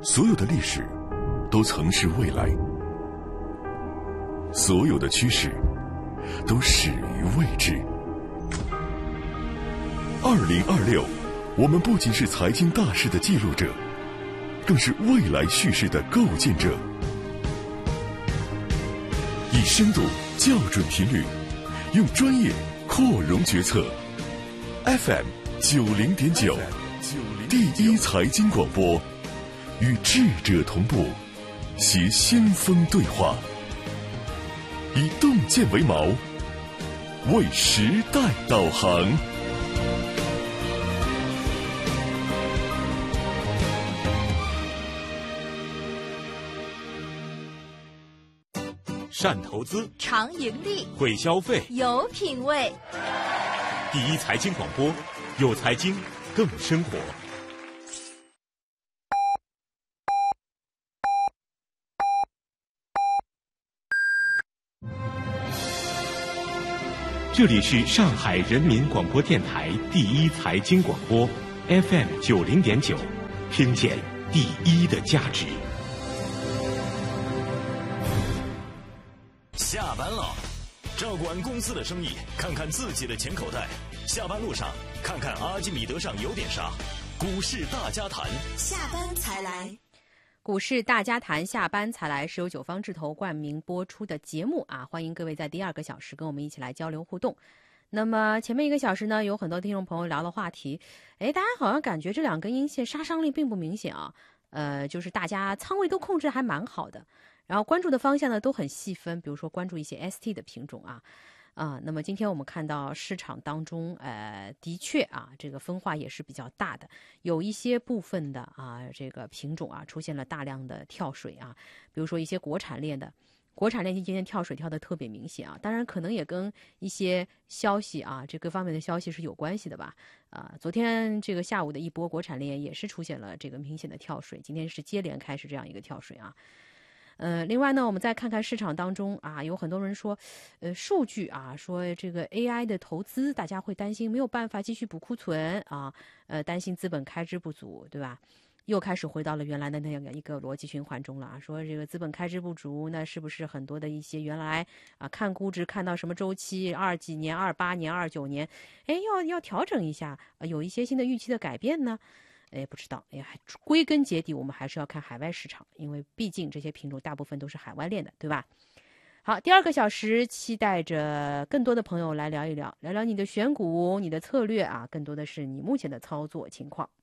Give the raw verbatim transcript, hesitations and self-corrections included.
所有的历史都曾是未来，所有的趋势都始于未知。二零二六，我们不仅是财经大事的记录者，更是未来叙事的构建者。以深度校准频率，用专业扩容决策。F M 九零点九，第一财经广播，与智者同步，携先锋对话，以洞见为锚，为时代导航。 善投资， 常盈利， 会消费， 有品位。 第一财经广播，有财经更生活。这里是上海人民广播电台第一财经广播 F M 九零点九，听见第一的价值。 下班了，照顾完公司的生意，看看自己的钱口袋。下班路上，看看阿基米德上有点啥。股市大家谈， 下班才来。 股市大家谈，下班才来是由九方智投冠名播出的节目啊，欢迎各位在第二个小时跟我们一起来交流互动。那么前面一个小时呢，有很多听众朋友聊了话题，哎，大家好像感觉这两根阴线杀伤力并不明显啊，呃，就是大家仓位都控制还蛮好的。然后关注的方向呢都很细分，比如说关注一些 S T 的品种啊，啊，那么今天我们看到市场当中，呃，的确啊，这个分化也是比较大的，有一些部分的啊，这个品种啊出现了大量的跳水啊，比如说一些国产链的，国产链今天跳水跳得特别明显啊，当然可能也跟一些消息啊，这各方面的消息是有关系的吧，啊，昨天这个下午的一波国产链也是出现了这个明显的跳水，今天是接连开始这样一个跳水啊。呃，另外呢，我们再看看市场当中啊，有很多人说，呃，数据啊，说这个 A I 的投资，大家会担心没有办法继续补库存啊，呃，担心资本开支不足，对吧？又开始回到了原来的那样一个逻辑循环中了啊，说这个资本开支不足，那是不是很多的一些原来啊看估值看到什么周期，二几年、二八年、二九年，哎，要要调整一下，呃，有一些新的预期的改变呢？哎，不知道，哎，还归根结底，我们还是要看海外市场，因为毕竟这些品种大部分都是海外链的，对吧？好，第二个小时，期待着更多的朋友来聊一聊，聊聊你的选股、你的策略啊，更多的是你目前的操作情况。